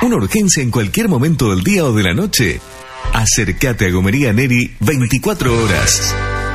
¿Una urgencia en cualquier momento del día o de la noche? Acércate a Gomería Neri 24 horas.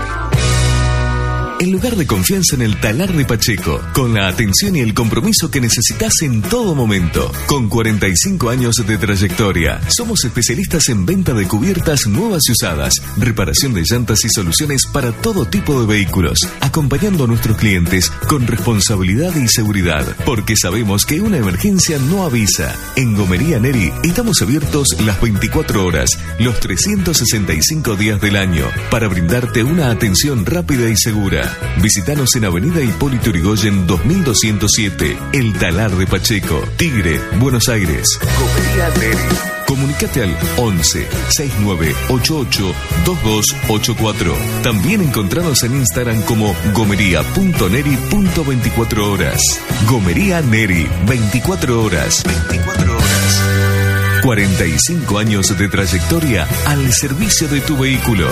El lugar de confianza en el Talar de Pacheco, con la atención y el compromiso que necesitas en todo momento. Con 45 años de trayectoria, somos especialistas en venta de cubiertas nuevas y usadas, reparación de llantas y soluciones para todo tipo de vehículos, acompañando a nuestros clientes con responsabilidad y seguridad, porque sabemos que una emergencia no avisa. En Gomería Neri estamos abiertos las 24 horas, los 365 días del año, para brindarte una atención rápida y segura. Visítanos en Avenida Hipólito Yrigoyen 2207, El Talar de Pacheco, Tigre, Buenos Aires. Gomería Neri. Comunicate al 11 6988 2284. También encontranos en Instagram como gomería.neri.24 horas. Gomería Neri, 24 horas. 24 horas. 45 años de trayectoria al servicio de tu vehículo.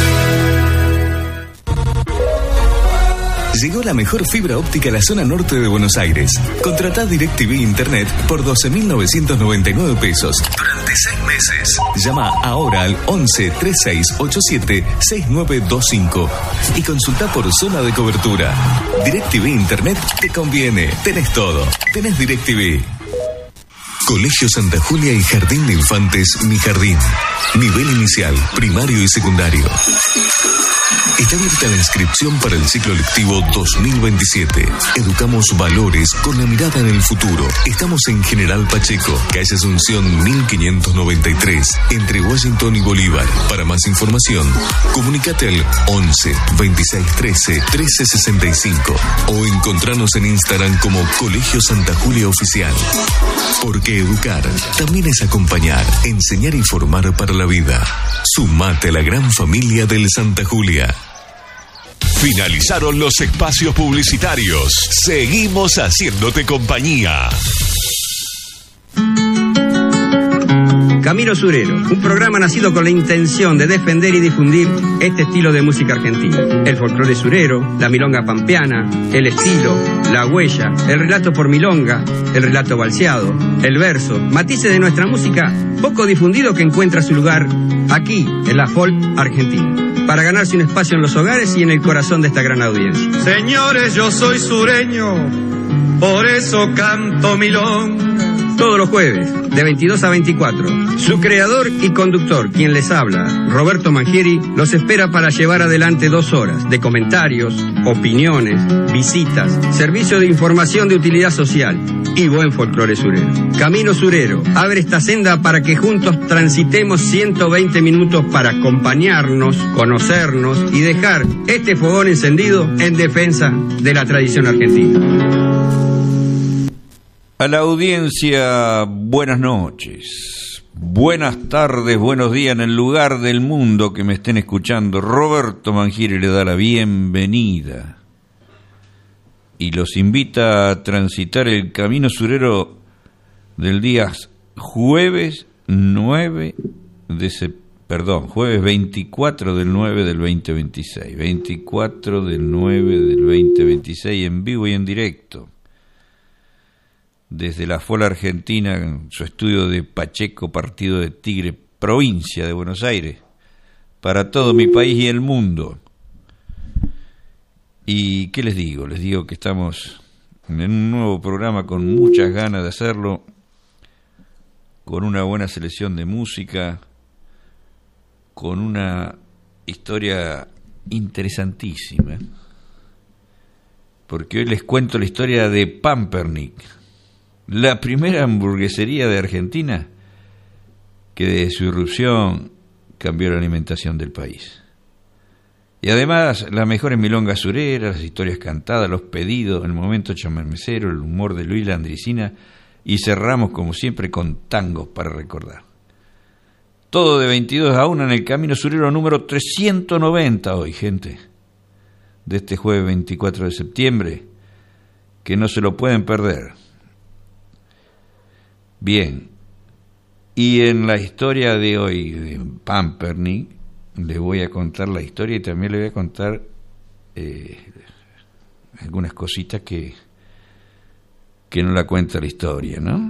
Llegó la mejor fibra óptica a la zona norte de Buenos Aires. Contratá DirecTV Internet por 12.999 pesos durante 6 meses. Llama ahora al 11 3687 6925 y consulta por zona de cobertura. DirecTV Internet te conviene. Tenés todo. Tenés DirecTV. Colegio Santa Julia y Jardín de Infantes Mi Jardín. Nivel inicial, primario y secundario. Está abierta la inscripción para el ciclo lectivo 2027. Educamos valores con la mirada en el futuro. Estamos en General Pacheco, calle Asunción 1593, entre Washington y Bolívar. Para más información, comunícate al 11 26 13 13 65 o encontranos en Instagram como Colegio Santa Julia Oficial. Porque educar también es acompañar, enseñar y formar para la vida. Sumate a la gran familia del Santa Julia. Finalizaron los espacios publicitarios. Seguimos haciéndote compañía. Camino Surero, un programa nacido con la intención de defender y difundir este estilo de música argentina. El folclore surero, la milonga pampeana, el estilo, la huella, el relato por milonga, el relato balseado, el verso, matices de nuestra música poco difundido que encuentra su lugar aquí, en la folk argentina, para ganarse un espacio en los hogares y en el corazón de esta gran audiencia. Señores, yo soy sureño, por eso canto milonga. Todos los jueves, de 22 a 24. Su creador y conductor, quien les habla, Roberto Mangieri, los espera para llevar adelante 2 horas de comentarios, opiniones, visitas, servicio de información de utilidad social y buen folclore surero. Camino Surero abre esta senda para que juntos transitemos 120 minutos para acompañarnos, conocernos y dejar este fogón encendido en defensa de la tradición argentina. A la audiencia, buenas noches, buenas tardes, buenos días en el lugar del mundo que me estén escuchando. Roberto Mangieri le da la bienvenida y los invita a transitar el camino surero del día jueves 24 del 9 del 2026, 24 del 9 del 2026 en vivo y en directo. Desde la FOL Argentina, en su estudio de Pacheco, partido de Tigre, provincia de Buenos Aires, para todo mi país y el mundo. ¿Y qué les digo? Les digo que estamos en un nuevo programa con muchas ganas de hacerlo, con una buena selección de música, con una historia interesantísima, porque hoy les cuento la historia de Pampernick, la primera hamburguesería de Argentina que de su irrupción cambió la alimentación del país. Y además las mejores milongas sureras, las historias cantadas, los pedidos, el momento chamamecero, el humor de Luis Landricina, y cerramos como siempre con tangos para recordar. Todo de 22 a 1 en el Camino Surero número 390 hoy, gente, de este jueves 24 de septiembre, que no se lo pueden perder. Bien, y en la historia de hoy de Pampernick le voy a contar la historia y también le voy a contar algunas cositas que no la cuenta la historia, ¿no?